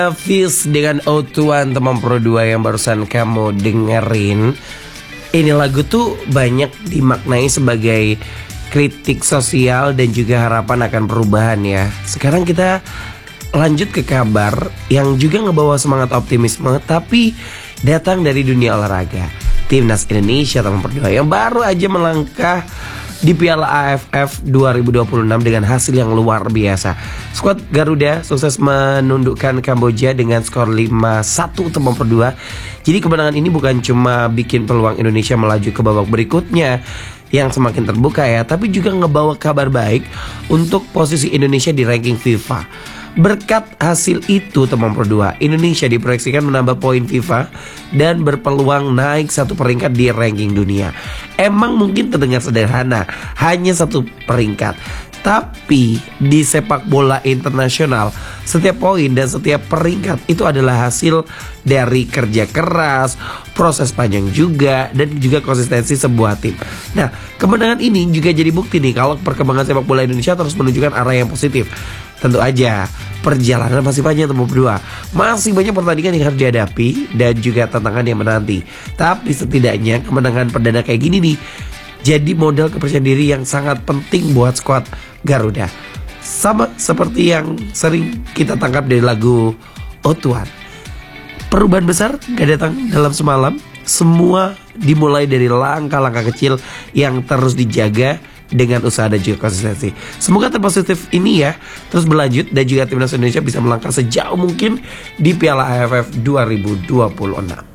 Fizz dengan O2 teman Pro 2 yang barusan kamu dengerin. Ini lagu tuh banyak dimaknai sebagai kritik sosial dan juga harapan akan perubahan ya. Sekarang kita lanjut ke kabar yang juga ngebawa semangat optimisme, tapi datang dari dunia olahraga. Timnas Indonesia teman Pro 2 yang baru aja melangkah di Piala AFF 2026 dengan hasil yang luar biasa. Skuad Garuda sukses menundukkan Kamboja dengan skor 5-1 teman Pro 2. Jadi kemenangan ini bukan cuma bikin peluang Indonesia melaju ke babak berikutnya yang semakin terbuka ya, tapi juga ngebawa kabar baik untuk posisi Indonesia di ranking FIFA. Berkat hasil itu teman Pro 2, Indonesia diproyeksikan menambah poin FIFA dan berpeluang naik satu peringkat di ranking dunia. Emang mungkin terdengar sederhana, hanya satu peringkat. Tapi di sepak bola internasional, setiap poin dan setiap peringkat itu adalah hasil dari kerja keras, proses panjang juga, dan juga konsistensi sebuah tim. Nah, kemenangan ini juga jadi bukti nih kalau perkembangan sepak bola Indonesia terus menunjukkan arah yang positif. Tentu aja perjalanan masih panjang teman berdua. Masih banyak pertandingan yang harus dihadapi dan juga tantangan yang menanti. Tapi setidaknya kemenangan perdana kayak gini nih jadi modal kepercayaan diri yang sangat penting buat skuad Garuda. Sama seperti yang sering kita tangkap dari lagu O2. Perubahan besar gak datang dalam semalam. Semua dimulai dari langkah-langkah kecil yang terus dijaga dengan usaha dan juga konsistensi. Semoga tren positif ini ya terus berlanjut dan juga timnas Indonesia bisa melangkah sejauh mungkin di Piala AFF 2026.